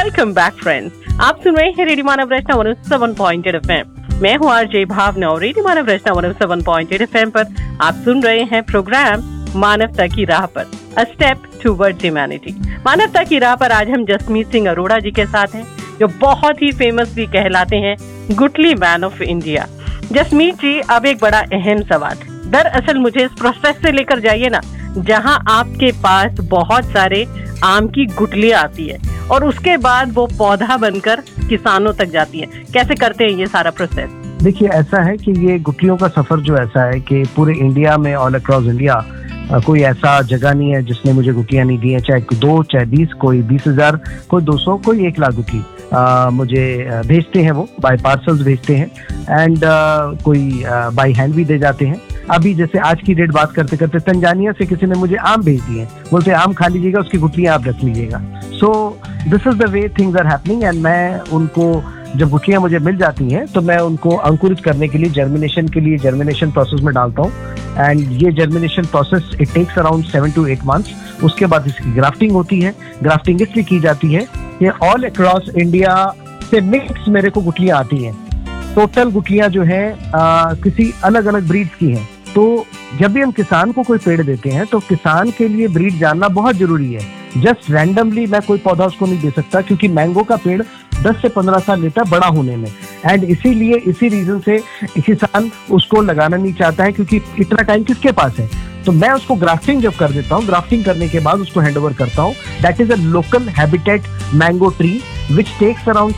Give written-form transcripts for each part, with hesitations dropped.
Welcome back friends. आप सुन रहे हैं रेडियो मानव रचना 107.8 FM। मैं हूँ आरजे भावना और रेडियो मानव रचना 107.8 FM पर आप सुन रहे हैं प्रोग्राम मानवता की राह पर, अ स्टेप टुवर्ड्स ह्यूमैनिटी। मानवता की राह पर आज हम जसमीत सिंह अरोड़ा जी के साथ हैं, जो बहुत ही फेमस भी कहलाते हैं गुटली मैन ऑफ इंडिया। जसमीत जी, अब एक बड़ा अहम सवाल, दरअसल मुझे इस प्रोसेस से लेकर जाइए ना, जहां आपके पास बहुत सारे आम की गुटलियां आती है और उसके बाद वो पौधा बनकर किसानों तक जाती है। कैसे करते हैं ये सारा प्रोसेस? देखिए, ऐसा है कि ये गुटलियों का सफर जो ऐसा है कि पूरे इंडिया में, ऑल अक्रॉस इंडिया, कोई ऐसा जगह नहीं है जिसने मुझे गुटलियां नहीं दी है। चाहे 2, चाहे 20, कोई 20,000, कोई 200, कोई 1 लाख गुटली मुझे भेजते हैं। वो बाय पार्सल्स भेजते हैं एंड कोई बाय हैंड भी दे जाते हैं। अभी जैसे आज की डेट बात करते करते तंजानिया से किसी ने मुझे आम भेज दिए, बोलते आम खा लीजिएगा, उसकी गुटलियां आप रख लीजिएगा। So this is the way things are happening and मैं उनको, जब गुटलियां मुझे मिल जाती हैं तो मैं उनको अंकुरित करने के लिए, जर्मिनेशन प्रोसेस में डालता हूँ। एंड ये germination process it takes around 7 to 8 months। उसके बाद इसकी ग्राफ्टिंग होती है। ग्राफ्टिंग इसलिए की जाती है कि ऑल अक्रॉस इंडिया से मिक्स मेरे को गुटलियां आती हैं। टोटल गुटलियां जो है किसी अलग अलग ब्रीड्स की हैं। तो जब भी हम किसान को कोई पेड़ देते हैं तो किसान के लिए ब्रीड जानना बहुत जरूरी है। जस्ट रैंडमली मैं कोई पौधा उसको नहीं दे सकता, क्योंकि मैंगो का पेड़ 10 से 15 साल लेता है बड़ा होने में। एंड इसीलिए इसी रीजन से किसान उसको लगाना नहीं चाहता है, क्योंकि इतना टाइम किसके पास है। तो मैं उसको ग्राफ्टिंग जब कर देता हूँ, ग्राफ्टिंग करने के बाद उसको हैंड ओवर करता हूँ। That is a local habitat mango tree which takes around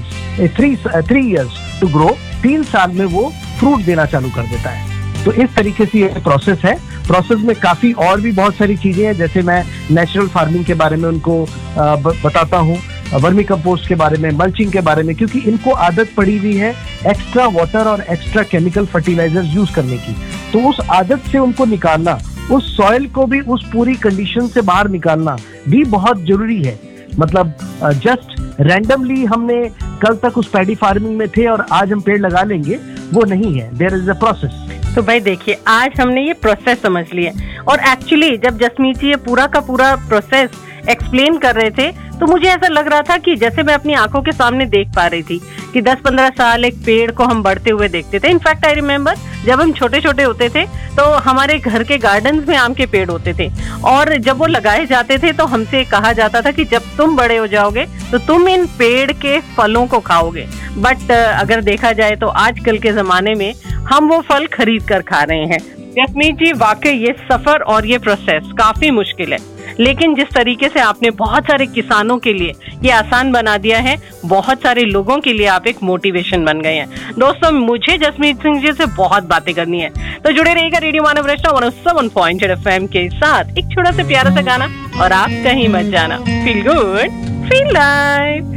3 years to grow. 3 साल में वो फ्रूट देना चालू कर देता है। तो इस तरीके से ये प्रोसेस है। प्रोसेस में काफी और भी बहुत सारी चीजें हैं, जैसे मैं नेचुरल फार्मिंग के बारे में उनको बताता हूँ, वर्मी कंपोस्ट के बारे में, मल्चिंग के बारे में, क्योंकि इनको आदत पड़ी हुई है एक्स्ट्रा वाटर और एक्स्ट्रा केमिकल फर्टिलाइजर्स यूज करने की। तो उस आदत से उनको निकालना, उस सॉइल को भी उस पूरी कंडीशन से बाहर निकालना भी बहुत जरूरी है। मतलब जस्ट रैंडमली हमने कल तक उस पैडी फार्मिंग में थे और आज हम पेड़ लगा लेंगे, वो नहीं है। There is a process. तो भाई देखिए, आज हमने ये प्रोसेस समझ लिया और एक्चुअली जब जसमीत जी ये पूरा का पूरा प्रोसेस एक्सप्लेन कर रहे थे तो मुझे ऐसा लग रहा था कि जैसे मैं अपनी आंखों के सामने देख पा रही थी कि 10-15 साल एक पेड़ को हम बढ़ते हुए देखते थे। इनफैक्ट आई रिमेम्बर जब हम छोटे छोटे होते थे तो हमारे घर के गार्डन्स में आम के पेड़ होते थे और जब वो लगाए जाते थे तो हमसे कहा जाता था कि जब तुम बड़े हो जाओगे तो तुम इन पेड़ के फलों को खाओगे। बट अगर देखा जाए तो आजकल के जमाने में हम वो फल खरीद कर खा रहे हैं। जसमीत जी, वाकई ये सफर और ये प्रोसेस काफी मुश्किल है, लेकिन जिस तरीके से आपने बहुत सारे किसानों के लिए ये आसान बना दिया है, बहुत सारे लोगों के लिए आप एक मोटिवेशन बन गए हैं। दोस्तों, मुझे जसमीत सिंह जी से बहुत बातें करनी है, तो जुड़े रहिएगा रेडियो मानव रचना 107.8 FM के साथ। एक छोटा सा प्यारा सा गाना और आप कहीं मत जाना। Feel good, feel live.